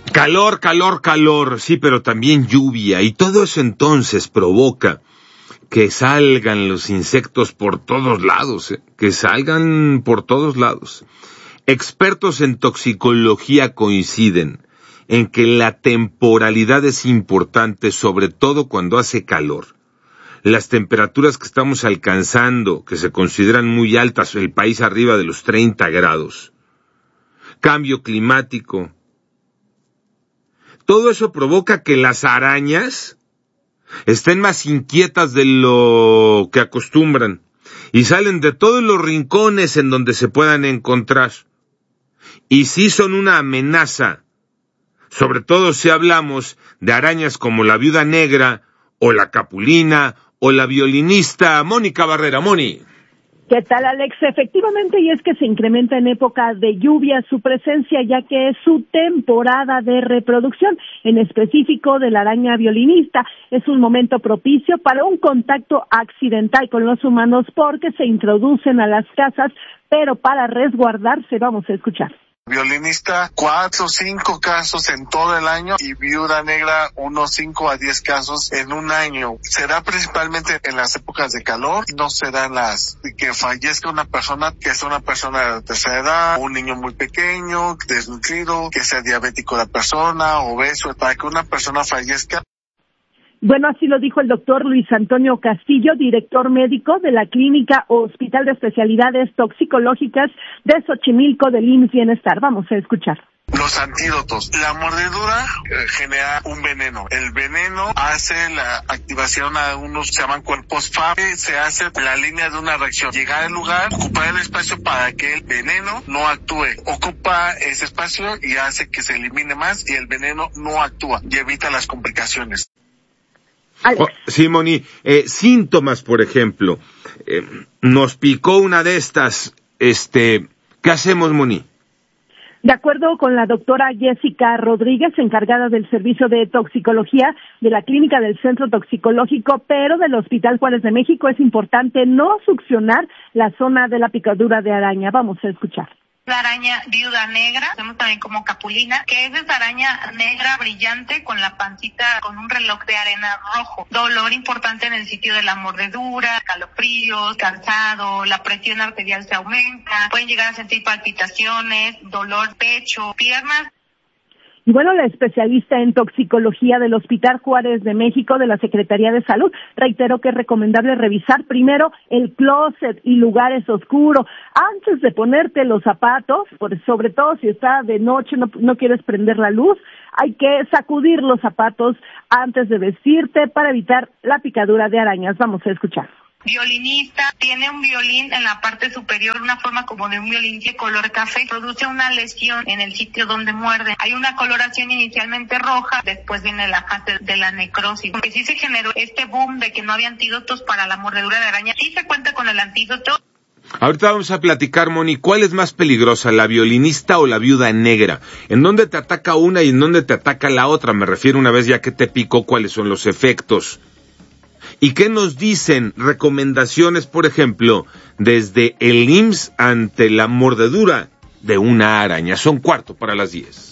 Calor, calor, calor, sí, pero también lluvia, y todo eso entonces provoca que salgan los insectos por todos lados, que salgan por todos lados. Expertos en toxicología coinciden en que la temporalidad es importante, sobre todo cuando hace calor. Las temperaturas que estamos alcanzando, que se consideran muy altas, el país arriba de los 30 grados. Cambio climático. Todo eso provoca que las arañas estén más inquietas de lo que acostumbran y salen de todos los rincones en donde se puedan encontrar. Y sí son una amenaza, sobre todo si hablamos de arañas como la viuda negra o la capulina o la violinista Mónica Barrera. Moni. ¿Qué tal, Alex? Efectivamente, y es que se incrementa en época de lluvia su presencia, ya que es su temporada de reproducción, en específico de la araña violinista. Es un momento propicio para un contacto accidental con los humanos porque se introducen a las casas, pero para resguardarse, vamos a escuchar. Violinista, 4 o 5 casos en todo el año, y viuda negra, unos 5 a 10 casos en un año. Será principalmente en las épocas de calor, no serán las que fallezca una persona, que sea una persona de tercera edad, un niño muy pequeño, desnutrido, que sea diabético la persona, obeso, para que una persona fallezca. Bueno, así lo dijo el doctor Luis Antonio Castillo, director médico de la Clínica Hospital de Especialidades Toxicológicas de Xochimilco del IMSS Bienestar. Vamos a escuchar. Los antídotos. La mordedura genera un veneno. El veneno hace la activación a unos, se llaman cuerpos FAB, se hace la línea de una reacción. Llegar al lugar, ocupar el espacio para que el veneno no actúe. Ocupa ese espacio y hace que se elimine más, y el veneno no actúa y evita las complicaciones. Sí, Moni, síntomas, por ejemplo, nos picó una de estas, ¿qué hacemos, Moni? De acuerdo con la doctora Jessica Rodríguez, encargada del servicio de toxicología de la clínica del Centro Toxicológico, pero del Hospital Juárez de México, es importante no succionar la zona de la picadura de araña. Vamos a escuchar. La araña viuda negra, tenemos también como capulina, que es esa araña negra brillante con la pancita con un reloj de arena rojo. Dolor importante en el sitio de la mordedura, calofríos, cansado, la presión arterial se aumenta, pueden llegar a sentir palpitaciones, dolor pecho, piernas. Y bueno, la especialista en toxicología del Hospital Juárez de México de la Secretaría de Salud reiteró que es recomendable revisar primero el closet y lugares oscuros antes de ponerte los zapatos, sobre todo si está de noche, no quieres prender la luz, hay que sacudir los zapatos antes de vestirte para evitar la picadura de arañas. Vamos a escuchar. Violinista, tiene un violín en la parte superior, una forma como de un violín de color café, produce una lesión en el sitio donde muerde. Hay una coloración inicialmente roja, después viene la fase de la necrosis. Porque sí se generó este boom de que no había antídotos para la mordedura de araña. Sí se cuenta con el antídoto. Ahorita vamos a platicar, Moni, ¿cuál es más peligrosa, la violinista o la viuda negra? ¿En dónde te ataca una y en dónde te ataca la otra? Me refiero, una vez ya que te picó, ¿cuáles son los efectos? ¿Y qué nos dicen recomendaciones, por ejemplo, desde el IMSS ante la mordedura de una araña? Son 9:45.